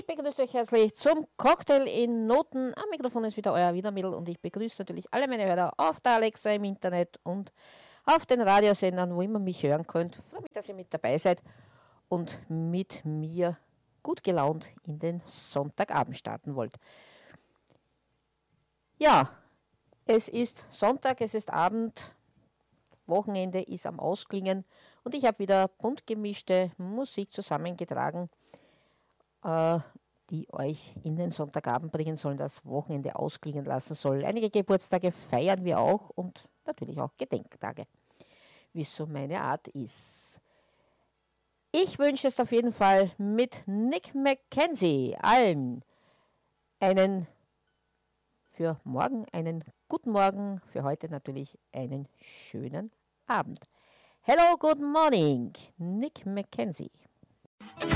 begrüße euch herzlich zum Cocktail in Noten. Am Mikrofon ist wieder euer Wienermittel und ich begrüße natürlich alle meine Hörer auf der Alexa im Internet und auf den Radiosendern, wo immer mich hören könnt. Ich freue mich, dass ihr mit dabei seid und mit mir gut gelaunt in den Sonntagabend starten wollt. Ja, es ist Sonntag, es ist Abend, Wochenende ist am Ausklingen und ich habe wieder bunt gemischte Musik zusammengetragen, die euch in den Sonntagabend bringen sollen, das Wochenende ausklingen lassen soll. Einige Geburtstage feiern wir auch und natürlich auch Gedenktage, wie es so meine Art ist. Ich wünsche es auf jeden Fall mit Nick Mackenzie allen für morgen einen guten Morgen, für heute natürlich einen schönen Abend. Hello, good morning, Nick Mackenzie.